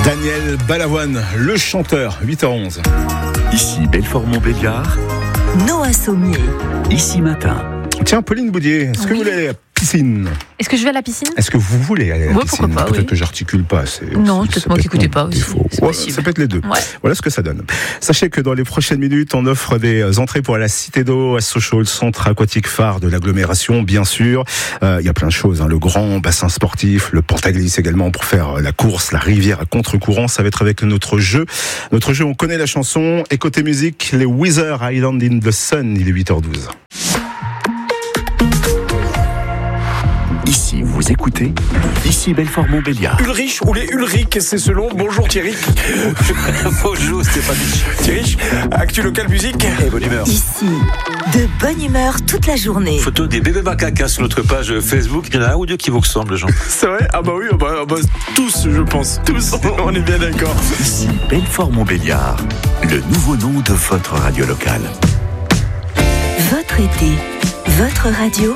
Daniel Balavoine, le chanteur, 8h11. Ici Belfort-Montbéliard. Noah Sommier. Ici Matin. Tiens, Pauline Boudier, est-ce que vous voulez aller à la piscine ? Est-ce que je vais à la piscine ? Est-ce que vous voulez aller à la piscine ? Pourquoi pas, Peut-être oui. que j'articule pas. Non, peut-être moi qui n'écoutais pas aussi. C'est possible. Ça peut être les deux. Ouais. Voilà ce que ça donne. Sachez que dans les prochaines minutes, on offre des entrées pour la Cité d'eau à Sochaux, le centre aquatique phare de l'agglomération, bien sûr. Il y a plein de choses, hein. Le grand bassin sportif, le Pentaglisse également pour faire la course, la rivière à contre-courant. Ça va être avec notre jeu. Notre jeu, on connaît la chanson. Et côté musique, les Weezer, Island in the Sun. Il est 8h12. Ici, vous écoutez. Ici Belfort-Montbéliard. Ulrich ou les Ulrich, c'est selon. Bonjour Thierry. Bonjour Stéphanie. Thierry, actu local musique. Et bonne humeur. Ici, de bonne humeur toute la journée. Photo des bébés macaques sur notre page Facebook. Il y en a un ou deux qui vous ressemblent, Jean. C'est vrai ? Ah bah oui, tous, je pense. Tous, on est bien d'accord. Ici Belfort-Montbéliard. Le nouveau nom de votre radio locale. Votre été, votre radio.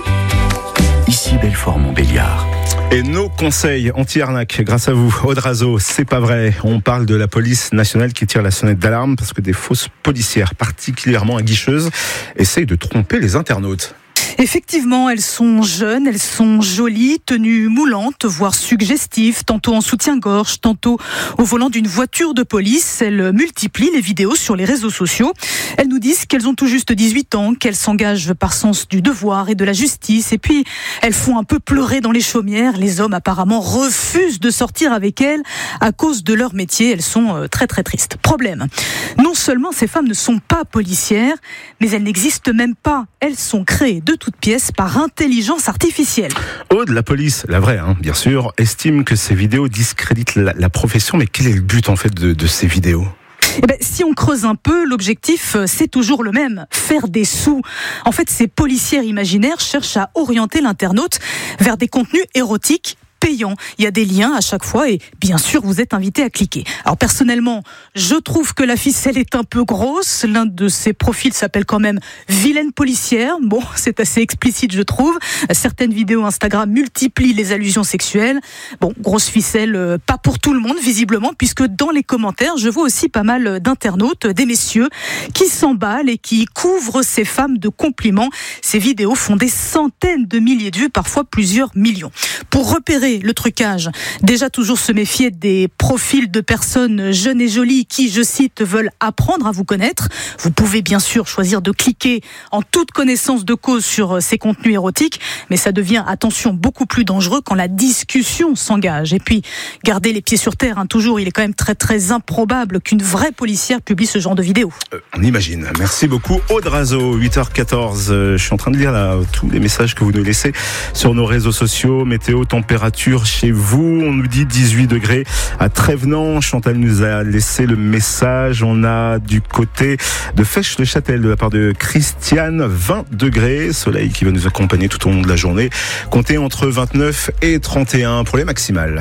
Ici Belfort-Montbéliard. Et nos conseils anti-arnaque, grâce à vous, Audrazo, c'est pas vrai. On parle de la police nationale qui tire la sonnette d'alarme parce que des fausses policières, particulièrement aguicheuses, essayent de tromper les internautes. Effectivement, elles sont jeunes, elles sont jolies, tenues moulantes, voire suggestives, tantôt en soutien-gorge, tantôt au volant d'une voiture de police. Elles multiplient les vidéos sur les réseaux sociaux. Elles nous disent qu'elles ont tout juste 18 ans, qu'elles s'engagent par sens du devoir et de la justice. Et puis, elles font un peu pleurer dans les chaumières. Les hommes apparemment refusent de sortir avec elles à cause de leur métier. Elles sont très très tristes. Problème, non seulement ces femmes ne sont pas policières, mais elles n'existent même pas. Elles sont créées de toutes pièces par intelligence artificielle. Aude, la police, la vraie, bien sûr, estime que ces vidéos discréditent la profession. Mais quel est le but en fait de ces vidéos ? Si on creuse un peu, l'objectif, c'est toujours le même, faire des sous. En fait, ces policières imaginaires cherchent à orienter l'internaute vers des contenus érotiques payants. Il y a des liens à chaque fois et bien sûr, vous êtes invité à cliquer. Alors personnellement, je trouve que la ficelle est un peu grosse. L'un de ces profils s'appelle quand même Vilaine policière. Bon, c'est assez explicite, je trouve. Certaines vidéos Instagram multiplient les allusions sexuelles. Bon, grosse ficelle, pas pour tout le monde, visiblement, puisque dans les commentaires, je vois aussi pas mal d'internautes, des messieurs, qui s'emballent et qui couvrent ces femmes de compliments. Ces vidéos font des centaines de milliers de vues, parfois plusieurs millions. Pour repérer le trucage, déjà toujours se méfier des profils de personnes jeunes et jolies qui, je cite, veulent apprendre à vous connaître. Vous pouvez bien sûr choisir de cliquer en toute connaissance de cause sur ces contenus érotiques, mais ça devient, attention, beaucoup plus dangereux quand la discussion s'engage. Et puis, gardez les pieds sur terre, toujours, il est quand même très très improbable qu'une vraie policière publie ce genre de vidéo. On imagine. Merci beaucoup, Audrazo, 8h14. Je suis en train de lire là tous les messages que vous nous laissez sur nos réseaux sociaux. Météo, température chez vous, on nous dit 18 degrés à Trévenans. Chantal nous a laissé le message. On a du côté de Fèche-le-Châtel de la part de Christiane, 20 degrés, soleil qui va nous accompagner tout au long de la journée. Comptez entre 29 et 31 pour les maximales.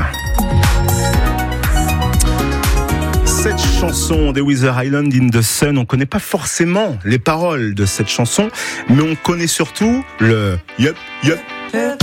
Cette chanson des Weezer, Island in the Sun, on connaît pas forcément les paroles de cette chanson, mais on connaît surtout le yup, yup.